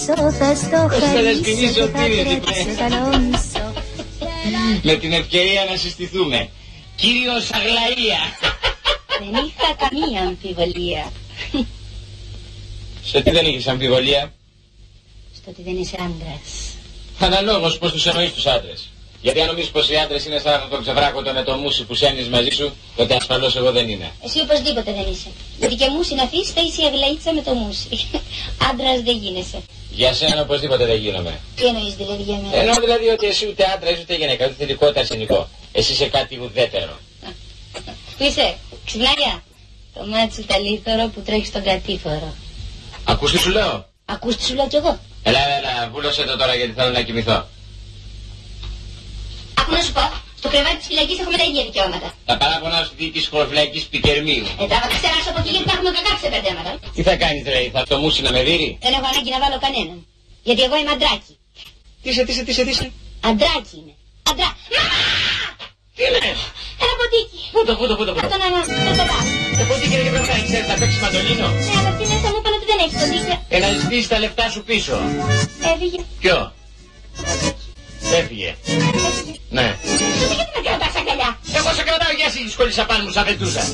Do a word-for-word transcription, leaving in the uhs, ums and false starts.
Θα στο χαρίσω, θα τρέξω, με την ευκαιρία να συστηθούμε. Κύριος Αγλαία. Δεν είχα καμία αμφιβολία. Σε τι δεν είχες αμφιβολία? Στο ότι δεν είσαι άντρας. Αναλόγως πως τους εννοείς τους άντρες. Γιατί αν νομίζεις πως οι άντρες είναι σαν τον ξεβράκωτο με το μουσι που σένεις μαζί σου, τότε ασφαλώς εγώ δεν είμαι. Εσύ οπωσδήποτε δεν είσαι. Γιατί και μουσι να αφήσεις θα είσαι η Αγλαίτσα με το μουσι. Άντρας δεν γίνεσαι. Για σένα οπωσδήποτε δεν γίνομαι. Τι εννοείς δηλαδή για μένα? Εννοώ δηλαδή ότι εσύ ούτε άντρα ούτε γυναίκα, ούτε θετικό ούτε αρσενικό. Εσύ είσαι κάτι ουδέτερο. Πού είσαι, ξυπνάγια? Το μάτι σου ταλίθωρο που τρέχει στον κατήφορο. Ακούς τι σου λέω? Ακούς τι σου λέω κι εγώ. Έλα, έλα, βούλωσέ το τώρα γιατί θέλω να κοιμηθώ. Άκου να σου πω, στο κρεβάτι της φυλακής έχουμε τα ίδια δικαιώματα. Τα παράπονα σου διοίκης χωροφυλακής Πικερμίου. Ε, τα θα ξεράσω από εκεί γιατί θα έχουμε κακά ξεπερδέματα. Τι θα κάνεις δηλαδή, θα το μουσι να με δείρει? Δεν έχω ανάγκη να βάλω κανέναν. Γιατί εγώ είμαι αντράκι. Τι είσαι, τι είσαι, τι είσαι, τι είσαι? Αντράκι είναι. Αντρά... Τι λες? Ένα ποντίκι. Πού το, πού το, πού το, πού το? Αυτό να μας το πετάω. Το ποντίκι είναι και πρέπει να ξέρεις, θα παίξεις μαντολίνο. Ναι, αλλά αυτοί μέσα μου είπαν ότι δεν έχει ποντίκια. Και να ζητήσεις τα λεφτά σου πίσω. Έφυγε. Ποιο? Έφυγε. Έφυγε. Ναι. Τότε γιατί με κρατάς αγκαλιά? Εγώ σε κρατάω για εσύ, σχολείς απάνω μου σαν βεντούζα.